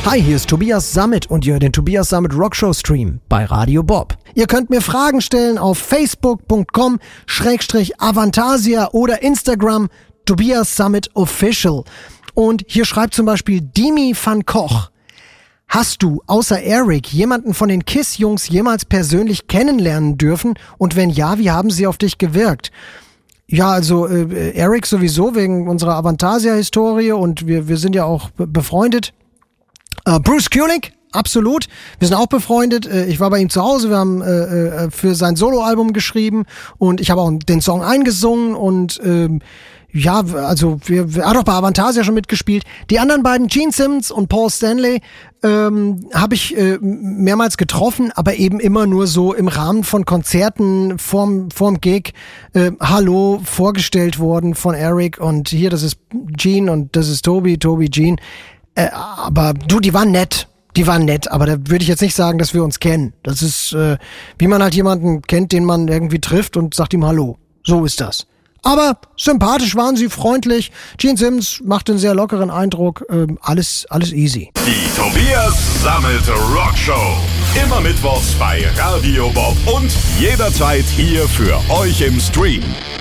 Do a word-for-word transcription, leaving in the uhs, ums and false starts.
Hi, hier ist Tobias Sammet und ihr hört den Tobias Sammet Rockshow Stream bei Radio Bob. Ihr könnt mir Fragen stellen auf facebook punkt com Schrägstrich Avantasia oder Instagram Tobias Sammet Official. Und hier schreibt zum Beispiel Dimi van Koch. Hast du außer Eric jemanden von den KISS-Jungs jemals persönlich kennenlernen dürfen? Und wenn ja, wie haben sie auf dich gewirkt? Ja, also äh, Eric sowieso wegen unserer Avantasia-Historie und wir, wir sind ja auch be- befreundet. Uh, Bruce Kulick, absolut. Wir sind auch befreundet. Ich war bei ihm zu Hause. Wir haben äh, für sein Soloalbum geschrieben und ich habe auch den Song eingesungen und ähm, ja, also wir, wir hat auch bei Avantasia schon mitgespielt. Die anderen beiden, Gene Simmons und Paul Stanley, ähm, habe ich äh, mehrmals getroffen, aber eben immer nur so im Rahmen von Konzerten vorm, vorm Gig. Äh, Hallo, vorgestellt worden von Eric und hier, das ist Gene und das ist Tobi, Tobi, Gene. Äh, aber du, die waren nett. Die waren nett, aber da würde ich jetzt nicht sagen, dass wir uns kennen. Das ist, äh, wie man halt jemanden kennt, den man irgendwie trifft und sagt ihm Hallo. So ist das. Aber sympathisch waren sie, freundlich. Gene Simmons macht einen sehr lockeren Eindruck. Ähm, alles, alles easy. Die Tobias Sammet Rockshow. Immer mittwochs bei Radio Bob und jederzeit hier für euch im Stream.